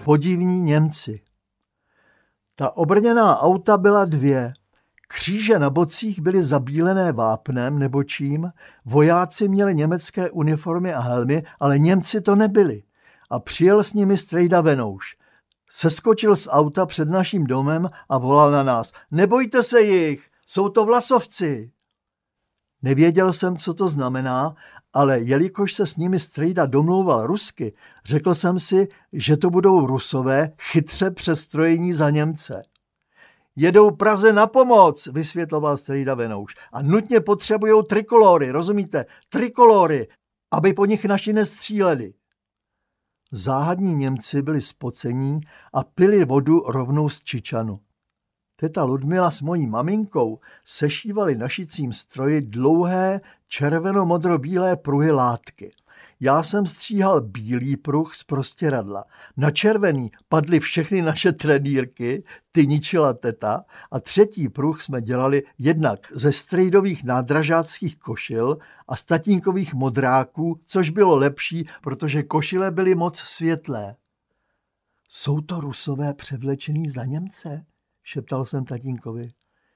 podivní Němci. Ta obrněná auta byla 2. Kříže na bocích byly zabílené vápnem nebo čím, vojáci měli německé uniformy a helmy, ale Němci to nebyli. A přijel s nimi strejda Venouš. Seskočil z auta před naším domem a volal na nás: nebojte se jich, jsou to Vlasovci. Nevěděl jsem, co to znamená, ale jelikož se s nimi strejda domlouval rusky, řekl jsem si, že to budou Rusové chytře přestrojení za Němce. Jedou Praze na pomoc, vysvětloval strejda Venouš, a nutně potřebujou trikolory, rozumíte? Trikolory, aby po nich naši nestříleli. Záhadní Němci byli spocení a pili vodu rovnou z čičanu. Teta Ludmila s mojí maminkou sešívali na šicím stroji dlouhé červeno-modro-bílé pruhy látky. Já jsem stříhal bílý pruh z prostěradla. Na červený padly všechny naše trenýrky, ty ničila teta, a 3. pruh jsme dělali jednak ze strejdových nádražáckých košil a z tatínkových modráků, což bylo lepší, protože košile byly moc světlé. Jsou to Rusové převlečený za Němce? Šeptal jsem tatínkovi.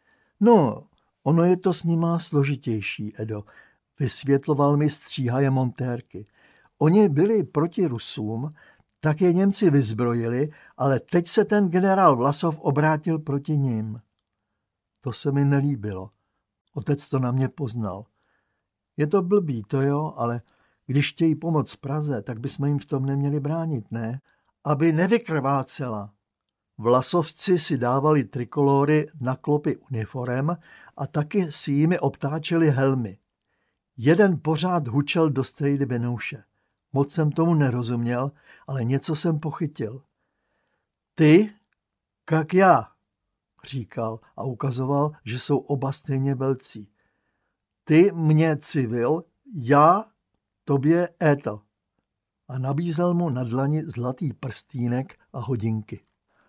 No, ono je to s nima složitější, Edo, vysvětloval mi stříhaje montérky. Oni byli proti Rusům, tak je Němci vyzbrojili, ale teď se ten generál Vlasov obrátil proti nim. To se mi nelíbilo. Otec to na mě poznal. Je to blbý, to jo, ale když chtějí pomoct Praze, tak bychom jim v tom neměli bránit, ne? Aby nevykrvácela. Vlasovci si dávali trikolory na klopy uniform a taky si jimi obtáčeli helmy. Jeden pořád hučel do strejdy Venouše. Moc jsem tomu nerozuměl, ale něco jsem pochytil. Ty, jak já, říkal a ukazoval, že jsou oba stejně velcí. Ty mě civil, já tobě éto. A nabízel mu na dlani zlatý prstýnek a hodinky.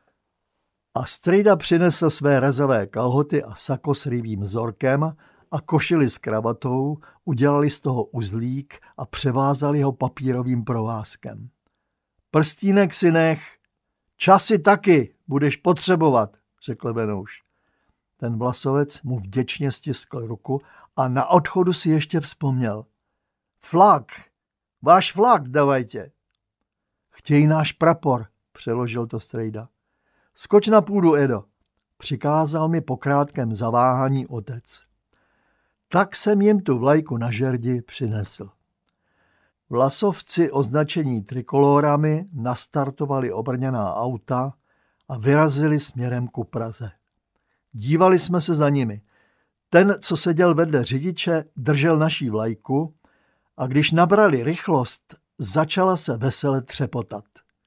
A strejda přinesl své rezové kalhoty a sako s rybím vzorkem a košili s kravatou, udělali z toho uzlík a převázali ho papírovým provázkem. Prstínek si nech, časy taky budeš potřebovat, řekl Venouš. Ten Vlasovec mu vděčně stiskl ruku a na odchodu si ještě vzpomněl. Flak, váš flak davajte. Chtějí náš prapor, přeložil to strejda. Skoč na půdu, Edo, přikázal mi po krátkém zaváhání otec. Tak jsem jim tu vlajku na žerdi přinesl. Vlasovci označení trikolórami nastartovali obrněná auta a vyrazili směrem ku Praze. Dívali jsme se za nimi. Ten, co seděl vedle řidiče, držel naší vlajku a když nabrali rychlost, začala se vesele třepotat.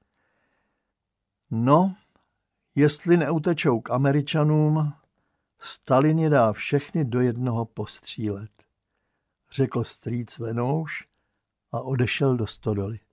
No, jestli neutečou k Američanům, Stalin je dá všechny do jednoho postřílet, řekl strýc Venouš a odešel do stodoly.